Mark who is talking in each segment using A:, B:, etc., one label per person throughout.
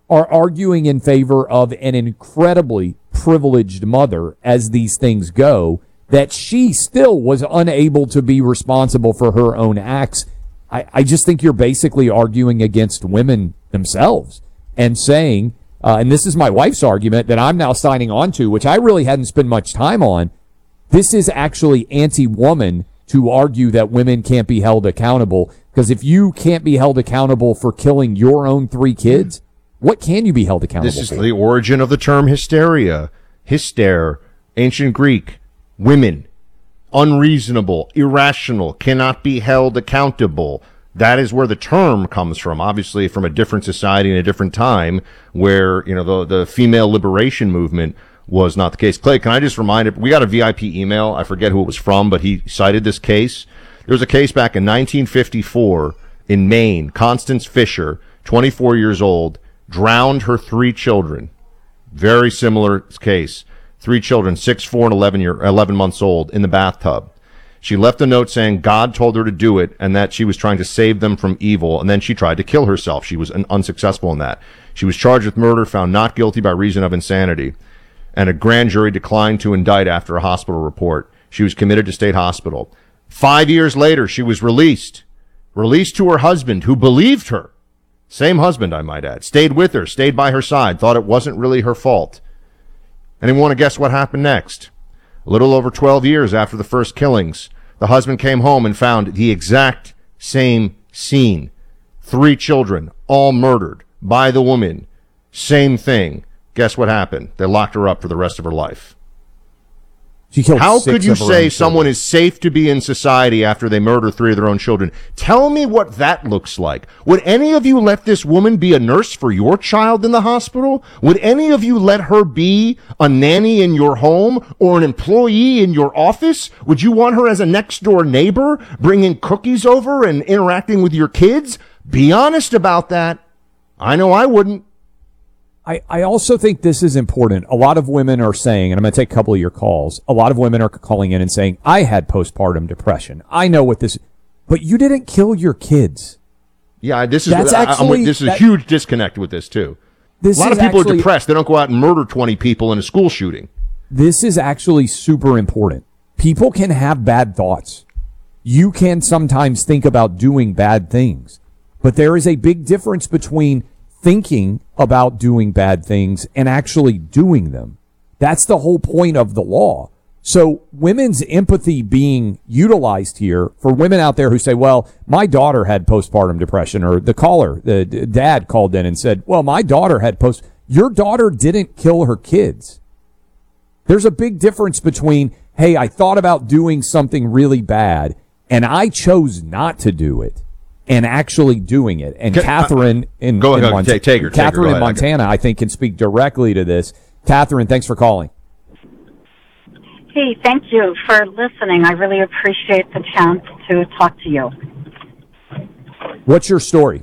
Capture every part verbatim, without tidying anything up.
A: are arguing in favor of an incredibly privileged mother as these things go, that she still was unable to be responsible for her own acts. I, I just think you're basically arguing against women themselves and saying, uh, and this is my wife's argument that I'm now signing on to, which I really hadn't spent much time on. This is actually anti-woman to argue that women can't be held accountable, because if you can't be held accountable for killing your own three kids, what can you be held accountable for?
B: This is the origin of the term hysteria. Hyster, ancient Greek, women, unreasonable, irrational, cannot be held accountable. That is where the term comes from, obviously from a different society and a different time where, you know, the, the female liberation movement was not the case. Clay, can I just remind it, we got a V I P email. I forget who it was from, but he cited this case. There was a case back in nineteen fifty-four in Maine. Constance Fisher, twenty-four years old, drowned her three children. Very similar case. Three children, six, four, and eleven year, eleven months old, in the bathtub. She left a note saying God told her to do it and that she was trying to save them from evil, and then she tried to kill herself. She was un- unsuccessful in that. She was charged with murder, found not guilty by reason of insanity, and a grand jury declined to indict after a hospital report. She was committed to state hospital. Five years later, she was released. Released to her husband, who believed her. Same husband, I might add. Stayed with her, stayed by her side, thought it wasn't really her fault. Anyone want to guess what happened next? A little over twelve years after the first killings, the husband came home and found the exact same scene. Three children, all murdered by the woman. Same thing. Guess what happened? They locked her up for the rest of her life.
A: She killed
B: How
A: six
B: could you
A: of her
B: say
A: own
B: someone
A: children.
B: is safe to be in society after they murder three of their own children? Tell me what that looks like. Would any of you let this woman be a nurse for your child in the hospital? Would any of you let her be a nanny in your home or an employee in your office? Would you want her as a next door neighbor, bringing cookies over and interacting with your kids? Be honest about that. I know I wouldn't.
A: I, I also think this is important. A lot of women are saying, and I'm going to take a couple of your calls, a lot of women are calling in and saying, I had postpartum depression. I know what this, but you didn't kill your kids.
B: Yeah, this is
A: That's
B: I,
A: actually,
B: I'm, this is
A: that,
B: a huge disconnect with this too.
A: This
B: a lot
A: is
B: of people
A: actually,
B: are depressed. They don't go out and murder twenty people in a school shooting.
A: This is actually super important. People can have bad thoughts. You can sometimes think about doing bad things, but there is a big difference between thinking about doing bad things and actually doing them. That's the whole point of the law. So women's empathy being utilized here for women out there who say, well, my daughter had postpartum depression, or the caller, the dad called in and said, well, my daughter had post. Your daughter didn't kill her kids. There's a big difference between, hey, I thought about doing something really bad and I chose not to do it, and actually doing it. And
B: Can,
A: Catherine
B: uh,
A: in,
B: go
A: in
B: ahead,
A: Mont-
B: take, take her,
A: Catherine
B: take her,
A: in Montana, I think, can speak directly to this. Catherine, thanks for calling.
C: Hey, thank you for listening. I really appreciate the chance to talk to you.
A: What's your story?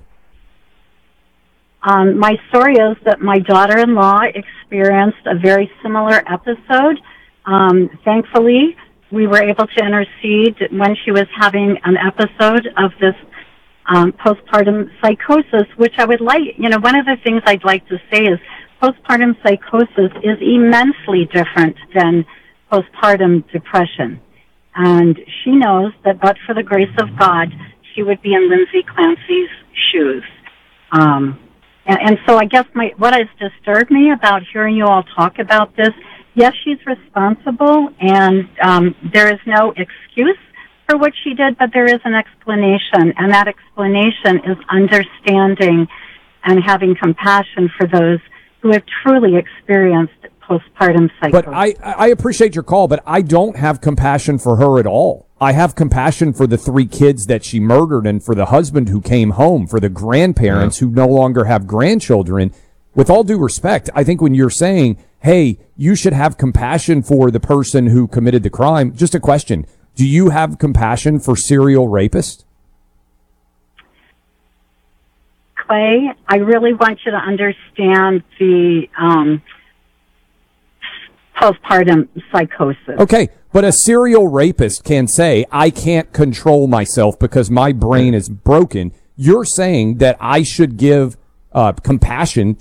C: Um, my story is that my daughter-in-law experienced a very similar episode. Um, thankfully, we were able to intercede when she was having an episode of this um, postpartum psychosis, which I would like, you know, one of the things I'd like to say is postpartum psychosis is immensely different than postpartum depression. And she knows that but for the grace of God, she would be in Lindsay Clancy's shoes. Um, and, and so I guess my what has disturbed me about hearing you all talk about this, yes, she's responsible, and um, there is no excuse for what she did, but there is an explanation, and that explanation is understanding and having compassion for those who have truly experienced postpartum psychosis.
A: But I, I appreciate your call, but I don't have compassion for her at all. I have compassion for the three kids that she murdered and for the husband who came home, for the grandparents yeah. who no longer have grandchildren. With all due respect, I think when you're saying, hey, you should have compassion for the person who committed the crime, just a question. Do you have compassion for serial rapists?
C: Clay, I really want you to understand the um, postpartum psychosis.
A: Okay, but a serial rapist can say, I can't control myself because my brain is broken. You're saying that I should give uh, compassion